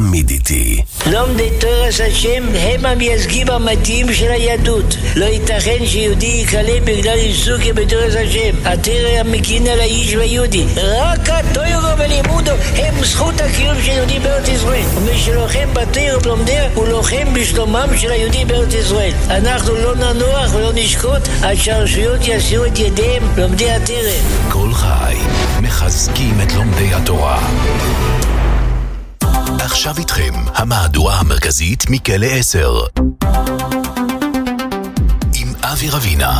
תמיד איתי. לומדי תורס השם הם המייצגים המתאים של היהדות. לא ייתכן שיהודי יקלה בגלל עיסוקי בתורס השם. התורה המקין על האיש והיהודי. רק התורה ולימודו הם זכות הקיום של יהודי בארץ ישראל. ומי שלוחם בתורה ולומדיה הוא לוחם בשלומם של היהודי בארץ ישראל. אנחנו לא ננוח ולא נשקוט עד שהרשויות יסירו את ידיהם לומדי התורה. כל חי מחזקים את לומדי התורה. עכשיו איתכם המהדורה המרכזית מכלא 10 עם אבי רבינה.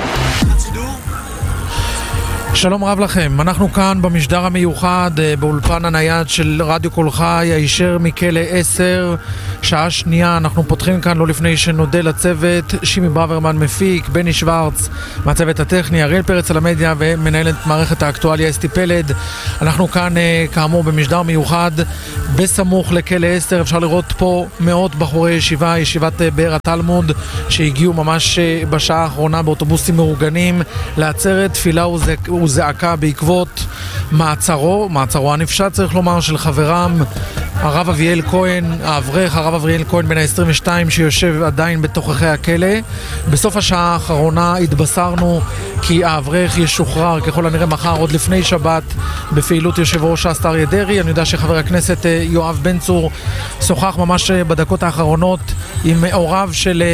שלום רב לכם, אנחנו כאן במשדר המיוחד באולפן הנייד של רדיו כל חי הישר מכלא 10. שעה שנייה אנחנו פותחים כאן לא לפני שנודה לצוות. שימי ברוורמן מפיק, בני שוורץ מהצוות הטכני, אריאל פרץ על המדיה ומנהלת מערכת האקטואליה אסתי פלד. אנחנו כאן כאמור במשדר מיוחד בסמוך לכלא 10. אפשר לראות פה מאות בחורי ישיבה, ישיבת באר התלמוד, שהגיעו ממש בשעה האחרונה באוטובוסים מאורגנים לעצרת תפילה וזעקה בעקבות מעצרו הנפשע צריך לומר של חברם הרב אביאל כהן, האברך הרב אביאל כהן בן ה-22 שיושב עדיין בתוככי הכלא. בסוף השעה האחרונה התבשרנו כי האברך ישוחרר ככל הנראה מחר עוד לפני שבת בפעילות יושב ראש ש"ס אריה דרעי. אני יודע שחבר הכנסת יואב בן צור שוחח ממש בדקות האחרונות עם הוריו של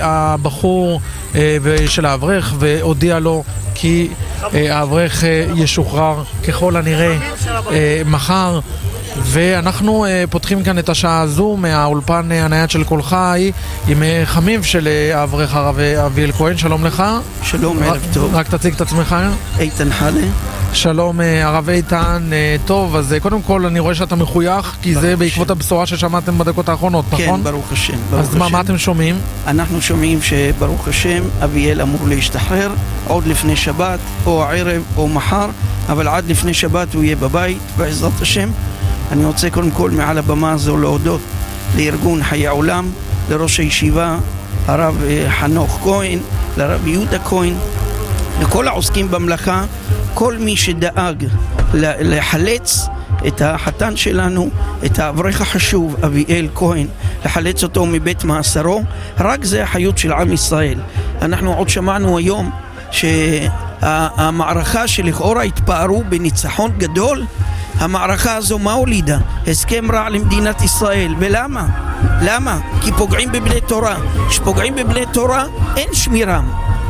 הבחור ושל האברך והודיע לו כי האברך ישוחרר ככל הנראה מחר. ואנחנו פותחים כאן את השעה הזו מהאולפן הנייד של כל חי עם חמיו של האברך הרב אביאל כהן. שלום לך. שלום, ערב טוב. רק תציג את עצמך. איתן חלה. שלום הרב איתן. טוב, אז קודם כל אני רואה שאתה מחוייך כי זה בעקבות הבשורה ששמעתם בדקות האחרונות, נכון? כן, ברוך השם. אז מה אתם שומעים? אנחנו שומעים שברוך השם אביאל אמור להשתחרר עוד לפני שבת או הערב או מחר, אבל עד לפני שבת הוא יהיה בבית בעזרת השם. אני רוצה קודם כל מעל הבמה הזו להודות לארגון חיי העולם, לראש הישיבה הרב חנוך כהן, לרב יהודה כהן, לכל העוסקים במלאכה, כל מי שדאג לחלץ את החתן שלנו, את האברך החשוב אביאל כהן, לחלץ אותו מבית מאסרו. רק זה החיות של עם ישראל. אנחנו עוד שמענו היום שהמערכה שלכאורה התפארו בניצחון גדול, המערכה הזו מה הולידה? הסכם רע למדינת ישראל. ולמה? למה? כי פוגעים בבני תורה. שפוגעים בבני תורה אין שמירם.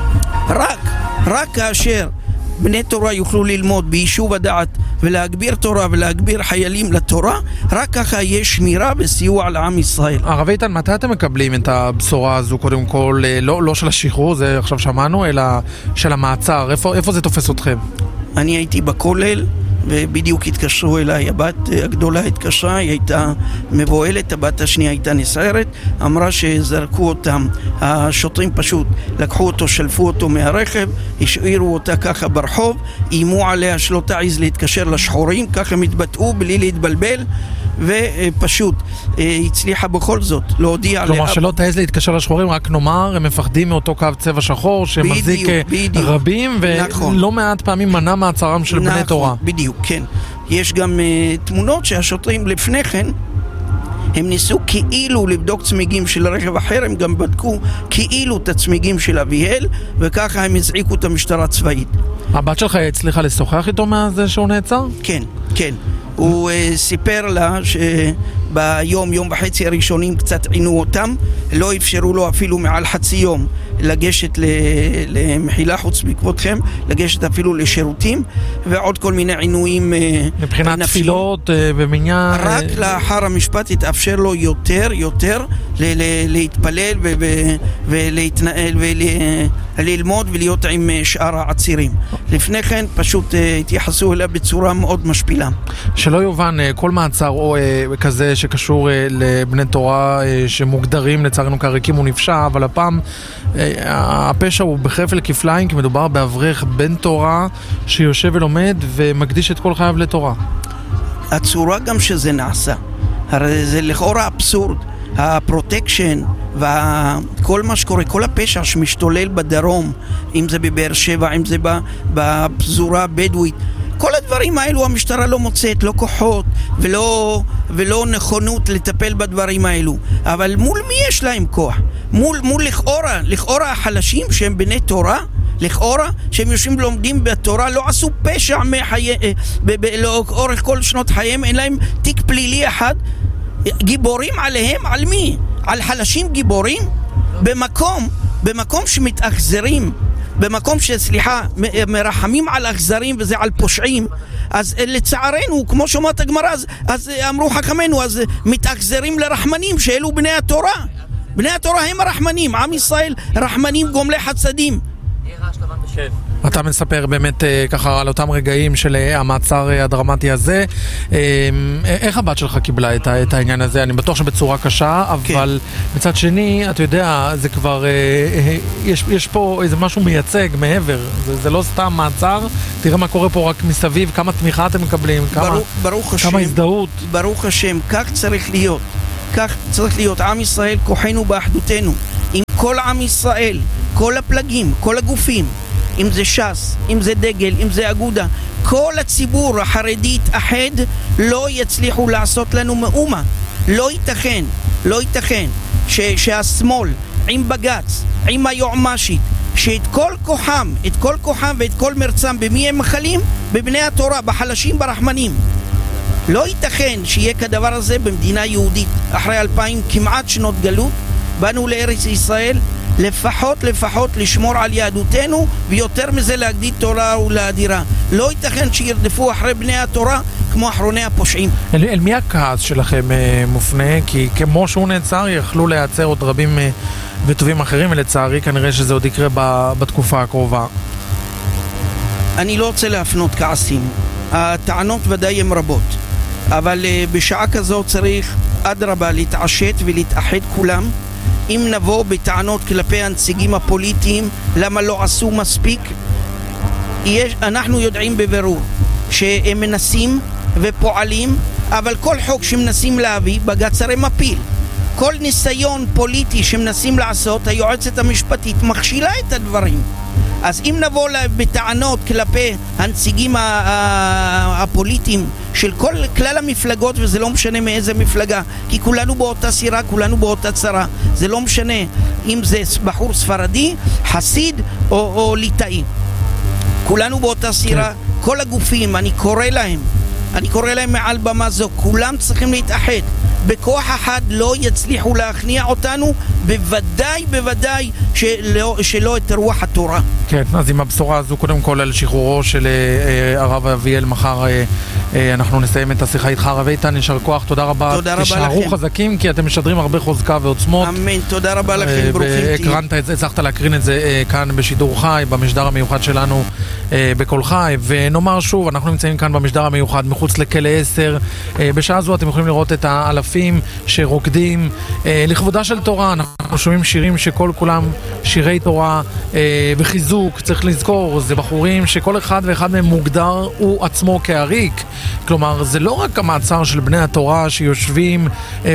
רק כאשר בני תורה יוכלו ללמוד ביישוב הדעת ולהגביר תורה ולהגביר חיילים לתורה, רק ככה יש שמירה וסיוע לעם ישראל. הרב איתן, מתי אתם מקבלים את הבשורה הזו? קודם כל, לא של השחרור, זה עכשיו שמענו, אלא של המעצר. איפה זה תופס אתכם? אני הייתי בכולל ובדיוק התקשרו אליי, הבת הגדולה התקשרה, היא הייתה מבועלת, הבת השנייה הייתה נסערת, אמרה שזרקו אותם, השוטרים פשוט לקחו אותו, שלפו אותו מהרכב, השאירו אותה ככה ברחוב, אימו עליה שלא תעיז להתקשר לשחורים, ככה הם התבטאו בלי להתבלבל, ופשוט הצליחה בכל זאת להודיע. כלומר שלא תעז להתקשר לשחורים, רק נאמר, הם מפחדים מאותו קו צבע שחור שמחזיק רבים, ולא מעט פעמים מנע מעצרם של בני תורה. בדיוק, כן. יש גם תמונות שהשוטרים לפני כן הם ניסו כאילו לבדוק צמיגים של רכב אחר, הם גם בדקו כאילו את הצמיגים של אביאל, וככה הם הזעיקו את המשטרה הצבאית. הבת שלך הצליחה לשוחח איתו מאז שהוא נעצר? כן, כן. הוא סיפר לה יום וחצי הראשונים קצת עינו אותם, לא אפשרו לו אפילו מעל חצי יום לגשת למחילה חוץ בעקבותכם, לגשת אפילו לשירותים ועוד כל מיני עינויים מבחינת תפילות ומניין. רק לאחר המשפט התאפשר לו יותר להתפלל ולהתנהל וללמוד ולהיות עם שאר העצירים. לפני כן פשוט התייחסו אליה בצורה מאוד משפילה. שלא יובן, כל מעצר או כזה שקשור לבני תורה שמוגדרים לצערנו כעריקים הוא נפשע, אבל הפעם הפשע הוא בחפל כפליים, כי מדובר באברך בן תורה שיושב ולומד ומקדיש את כל חייו לתורה. הצורה גם שזה נעשה, הרי זה לכאורה אבסורד, הפרוטקשן וכל מה שקורה, כל הפשע שמשתולל בדרום, אם זה בבאר שבע, אם זה בפזורה הבדואית, כל הדברים האלו המשטרה לא מוצאת, לא כוחות ולא נכונות לטפל בדברים האלו. אבל מול מי יש להם כוח? מול לכאורה החלשים שהם בני תורה, לכאורה שהם יושבים ולומדים בתורה, לא עשו פשע לאורך כל שנות חייהם, אין להם תיק פלילי אחד. גיבורים עליהם? על מי? על חלשים גיבורים? במקום שמתאכזרים, במקום מרחמים על אכזרים וזה על פושעים, אז לצערנו, כמו שאומרת הגמרא, אז אמרו חכמינו, אז מתאכזרים לרחמנים שאלו בני התורה. בני התורה הם הרחמנים, עם ישראל רחמנים גומלי חסדים. אתה מספר באמת ככה על אותם רגעים של המעצר הדרמטי הזה. איך הבת שלך קיבלה את העניין הזה? אני בטוח שבצורה קשה, אבל מצד שני, אתה יודע, זה כבר, יש פה איזה משהו מייצג מעבר. זה לא סתם מעצר, תראה מה קורה פה רק מסביב, כמה תמיכה אתם מקבלים, כמה הזדהות. ברוך השם, כך צריך להיות. כך צריך להיות. עם ישראל, כוחנו באחדותנו. עם כל עם ישראל, כל הפלגים, כל הגופים, אם זה ש"ס, אם זה דגל, אם זה אגודה, כל הציבור החרדי התאחד, לא יצליחו לעשות לנו מאומה. לא ייתכן שהשמאל עם בג"ץ, עם היועמ"שית, שאת כל כוחם ואת כל מרצם במי הם מחלים? בבני התורה, בחלשים, ברחמנים. לא ייתכן שיהיה כדבר הזה במדינה יהודית. אחרי 2000 כמעט שנות גלות, באנו לארץ ישראל לפחות לשמור על יהדותנו, ויותר מזה להגדיל תורה ולהדירה. לא ייתכן שירדפו אחרי בני התורה כמו אחרוני הפושעים. אל מי הכעס שלכם מופנה? כי כמו שהוא נעצר, יכלו להיעצר עוד רבים וטובים אחרים, ולצערי כנראה שזה עוד יקרה בתקופה הקרובה. אני לא רוצה להפנות כעסים. הטענות ודאי הן רבות, אבל בשעה כזו צריך אדרבה להתעשת ולהתאחד כולם. אם נבוא בטענות כלפי הנציגים הפוליטיים למה לא עשו מספיק, אנחנו יודעים בבירור שהם מנסים ופועלים, אבל כל חוק שמנסים להביא בג"ץ הרי מפיל. כל ניסיון פוליטי שמנסים לעשות, היועצת המשפטית מכשילה את הדברים. אז אם נבוא בטענות כלפי הנציגים הפוליטיים של כלל המפלגות, וזה לא משנה מאיזה מפלגה, כי כולנו באותה סירה, כולנו באותה צרה, זה לא משנה אם זה בחור ספרדי, חסיד או ליטאי, כולנו באותה סירה. כל הגופים, אני קורא להם מעל במה זו, כולם צריכים להתאחד. בכוח אחד לא יצליחו להכניע אותנו, בוודאי שלא את רוח התורה. כן, אז עם הבשורה הזו, קודם כל על שחרורו של הרב אביאל, מחר אנחנו נסיים את השיחה איתך. הרב איתן, יישר כוח, תודה רבה. תשארו חזקים, כי אתם משדרים הרבה חוזקה ועוצמות. אמן, תודה רבה לכם, ברוכים תהיו. הקרנת את זה, הצלחת להקרין את זה כאן בשידור חי, במשדר המיוחד שלנו בכל חי. ונאמר שוב, אנחנו נמצאים כאן במשדר המיוחד מחוץ לכלא 10. בשעה זו אתם יכולים לראות את האלפים שרוקדים לכבודה של תורה. אנחנו שומעים שירים שכל כולם שירי תורה וחיזוק. צריך לזכור, זה בחורים שכל אחד ואחד מהם מוגדר הוא עצמו כעריק. כלומר, זה לא רק המעצר של בני התורה שיושבים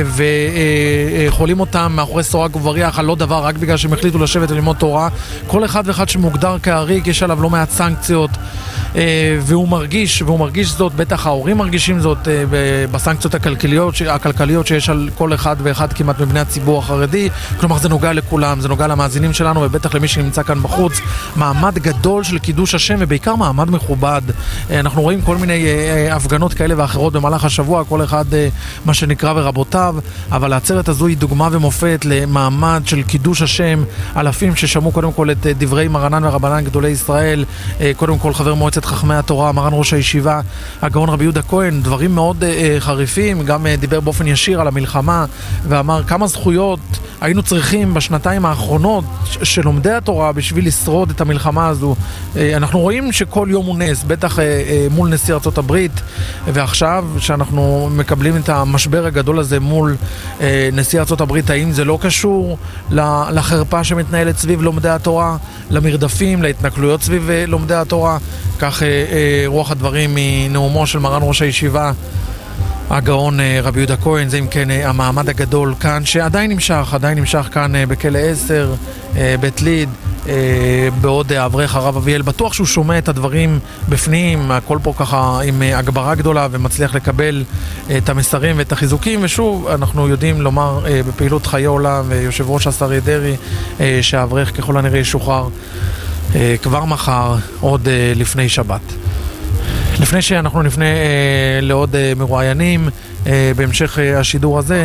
וחולים אותם מאחורי סורג ובריח על לא דבר, רק בגלל שהם החליטו לשבת וללמוד תורה. כל אחד ואחד שמוגדר כעריק, יש עליו לא מעט סנקציות, והוא מרגיש זאת, בטח ההורים מרגישים זאת בסנקציות הכלכליות שיש על כל אחד ואחד כמעט מבני הציבור החרדי. כלומר, זה נוגע לכולם, זה נוגע למאזינים שלנו, ובטח למי שנמצא כאן בחוץ. מעמד גדול של קידוש השם, ובעיקר מעמד מכובד. אנחנו רואים כל מיני הפגנות כאלה ואחרות במהלך השבוע, כל אחד מה שנקרא ורבותיו, אבל העצרת הזו היא דוגמה ומופת למעמד של קידוש השם. אלפים ששמעו קודם כל את דברי מרנן ורבנן גדולי ישראל, קודם כל חבר מועצת חכמי התורה, מרן ראש הישיבה הגאון רבי יהודה כהן, דברים מאוד חריפים, גם דיבר באופן ישיר על המלחמה ואמר כמה זכויות היינו צריכים בשנתיים האחרונות של לומדי התורה בשביל לשרוד את המלחמה הזו. אנחנו רואים שכל יום הוא נס, בטח מול נשיא ארצות הברית, ועכשיו שאנחנו מקבלים את המשבר הגדול הזה מול נשיא ארצות הברית, האם זה לא קשור לחרפה שמתנהלת סביב לומדי התורה, למרדפים, להתנכלויות סביב לומדי התורה? כך רוח הדברים מנאומו של מרן ראש הישיבה הגאון רבי יהודה כהן. זה אם כן המעמד הגדול כאן שעדיין נמשך כאן בכלא 10, בית ליד, בעוד אברך הרב אביאל בטוח שהוא שומע את הדברים בפנים, הכל פה ככה עם הגברה גדולה ומצליח לקבל את המסרים ואת החיזוקים. ושוב, אנחנו יודעים לומר בפעילות חיי עולם ויושב ראש השר דרעי שהאברך ככל הנראה ישוחרר כבר מחר, עוד לפני שבת. לפני שאנחנו נפנה לעוד מרואיינים בהמשך השידור הזה,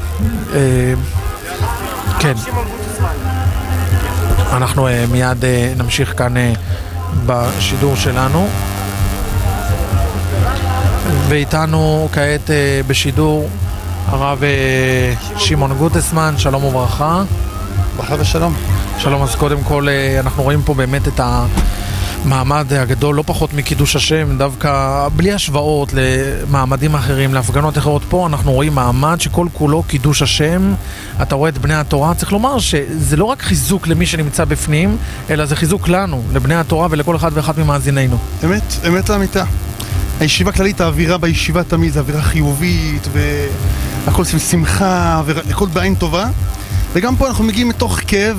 כן, אנחנו מיד נמשיך כאן בשידור שלנו, ואיתנו כעת בשידור הרב שמעון גוטסמן. שלום וברכה. ברכה ושלום. שלום. אז קודם כל אנחנו רואים פה באמת את המעמד הגדול, לא פחות מקידוש השם, דווקא בלי השוואות למעמדים אחרים, להפגנות אחרות. פה אנחנו רואים מעמד שכל כולו קידוש השם. אתה רואה את בני התורה, צריך לומר שזה לא רק חיזוק למי שנמצא בפנים, אלא זה חיזוק לנו, לבני התורה ולכל אחד ואחת ממאזינינו. אמת לאמיתה. הישיבה כללית, האווירה בישיבה תמיד זה אווירה חיובית, והכל שמחה, והכל בעין טובה. וגם פה אנחנו מגיעים מתוך כאב,